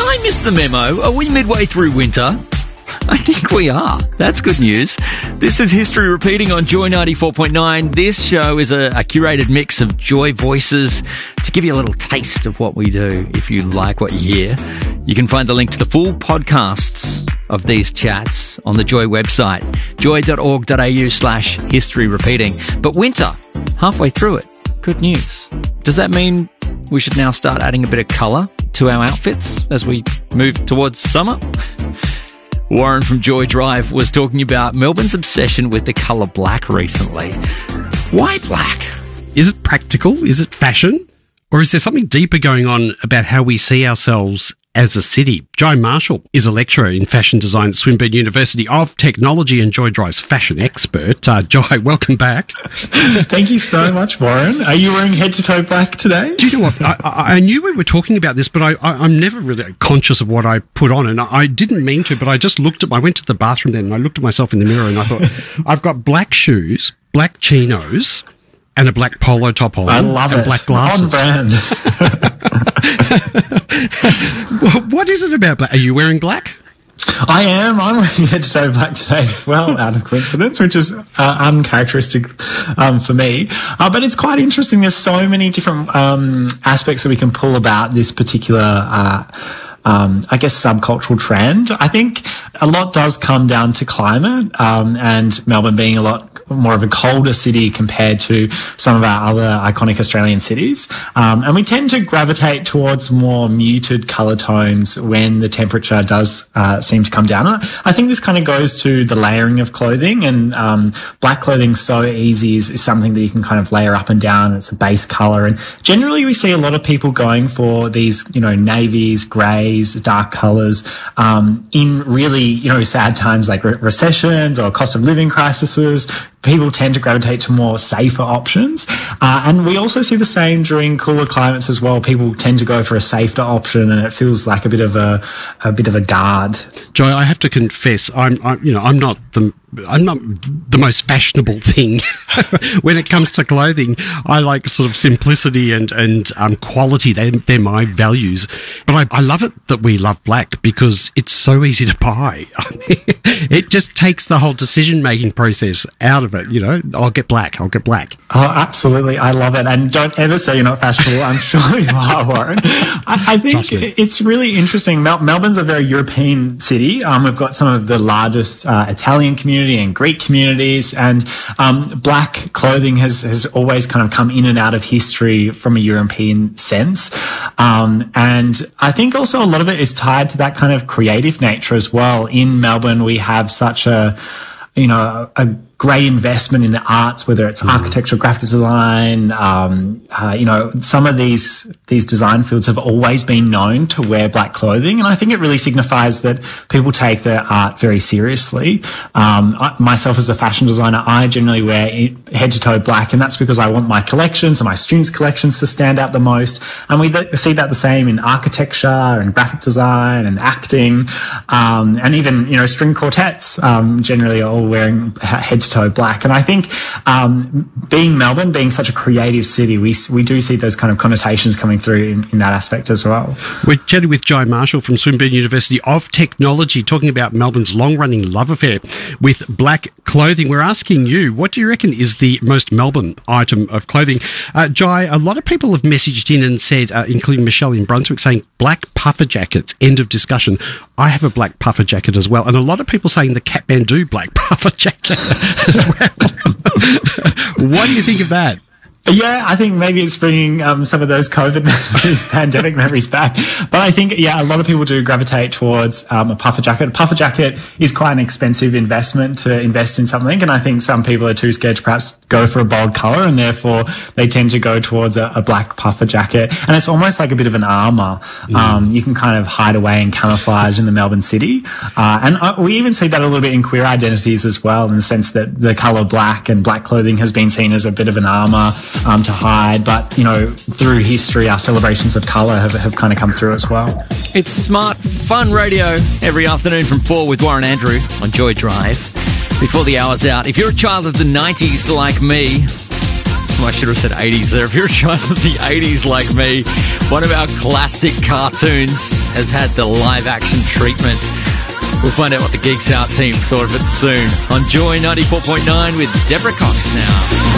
I miss the memo? Are we midway through winter? I think we are. That's good news. This is History Repeating on Joy 94.9. This show is a curated mix of Joy voices to give you a little taste of what we do. If you like what you hear, you can find the link to the full podcasts of these chats on the Joy website, joy.org.au/history repeating. But winter, halfway through it. Good news. Does that mean we should now start adding a bit of colour to our outfits as we move towards summer? Warren from Joy Drive was talking about Melbourne's obsession with the colour black recently. Why black? Is it practical? Is it fashion? Or is there something deeper going on about how we see ourselves as a city? Jai Marshall is a lecturer in fashion design at Swinburne University of Technology and Joy Drive's fashion expert. Jai, welcome back. Thank you so much, Warren. Are you wearing head-to-toe black today? Do you know what? I knew we were talking about this, but I'm never really conscious of what I put on, and I didn't mean to, but I just I went to the bathroom then, and I looked at myself in the mirror, and I thought, I've got black shoes, black chinos, and a black polo top on. I love and it. Black glasses. On brand. What is it about black? Are you wearing black? I am. I'm wearing head-to-toe black today as well, out of coincidence, which is uncharacteristic for me. But it's quite interesting. There's so many different aspects that we can pull about this particular I guess subcultural trend. I think a lot does come down to climate, and Melbourne being a lot more of a colder city compared to some of our other iconic Australian cities. And we tend to gravitate towards more muted colour tones when the temperature does seem to come down. I think this kind of goes to the layering of clothing, and black clothing so easy is something that you can kind of layer up and down. It's a base colour, and generally we see a lot of people going for these, navies, greys, dark colours, in really, sad times like recessions or cost of living crises. People tend to gravitate to more safer options. And we also see the same during cooler climates as well. People tend to go for a safer option, and it feels like a bit of a guard. Joy, I have to confess, I'm not the most fashionable thing when it comes to clothing. I like sort of simplicity and quality. They're my values. But I love it that we love black because it's so easy to buy. It just takes the whole decision-making process out of it. I'll get black. Oh, absolutely. I love it. And don't ever say you're not fashionable. I'm sure you are, Warren. I think it's really interesting. Melbourne's a very European city. We've got some of the largest Italian community and Greek communities, and black clothing has always kind of come in and out of history from a European sense. And I think also a lot of it is tied to that kind of creative nature as well. In Melbourne, we have such a great investment in the arts, whether it's architecture, graphic design. Some of these design fields have always been known to wear black clothing. And I think it really signifies that people take their art very seriously. Myself as a fashion designer, I generally wear head to toe black, and that's because I want my collections and my students' collections to stand out the most. And we see that the same in architecture and graphic design and acting, and even, string quartets, generally are all wearing head to toe black. And I think being Melbourne, being such a creative city, we do see those kind of connotations coming through in that aspect as well. We're chatting with Jai Marshall from Swinburne University of Technology, talking about Melbourne's long-running love affair with black clothing. We're asking you, what do you reckon is the most Melbourne item of clothing? Jai, a lot of people have messaged in and said, including Michelle in Brunswick, saying black puffer jackets, end of discussion. I have a black puffer jacket as well, and a lot of people saying the Kathmandu black puffer jacket as well. What do you think of that? Yeah, I think maybe it's bringing some of those COVID memories, pandemic memories back. But I think, a lot of people do gravitate towards a puffer jacket. A puffer jacket is quite an expensive investment to invest in something. And I think some people are too scared to perhaps go for a bold color, and therefore they tend to go towards a black puffer jacket. And it's almost like a bit of an armor. You can kind of hide away and camouflage in the Melbourne city. And we even see that a little bit in queer identities as well, in the sense that the color black and black clothing has been seen as a bit of an armor to hide, but through history our celebrations of colour have kind of come through as well. It's smart, fun radio every afternoon from 4 with Warren Andrew on Joy Drive. Before the hour's out, if you're a child of the 90s like me, I should have said 80s there. If you're a child of the 80s like me, one of our classic cartoons has had the live-action treatment. We'll find out what the Geeks Out team thought of it soon on Joy 94.9 with Deborah Cox now.